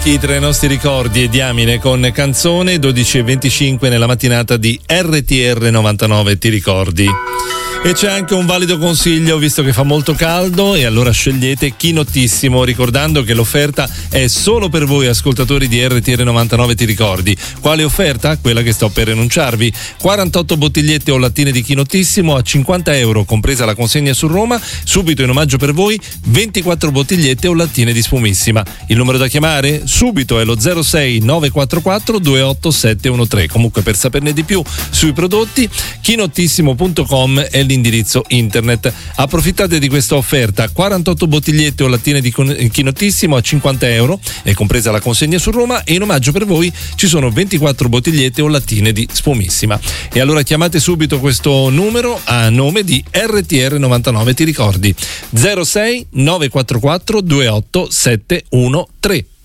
Tra i nostri ricordi e diamine con canzone 12:25 nella mattinata di RTR 99, ti ricordi? E c'è anche un valido consiglio, visto che fa molto caldo, e allora scegliete Chinottissimo, ricordando che l'offerta è solo per voi ascoltatori di RTR 99, ti ricordi. Quale offerta? Quella che sto per enunciarvi: 48 bottigliette o lattine di Chinottissimo a €50, compresa la consegna su Roma. Subito in omaggio per voi 24 bottigliette o lattine di Spumissima. Il numero da chiamare subito è lo 06 944 28713. Comunque, per saperne di più sui prodotti, chinottissimo.com è l'indirizzo internet. Approfittate di questa offerta: 48 bottigliette o lattine di Chinottissimo a €50, è compresa la consegna su Roma, e in omaggio per voi ci sono 24 bottigliette o lattine di Spumissima. E allora chiamate subito questo numero a nome di RTR 99, ti ricordi: 06 944 28713.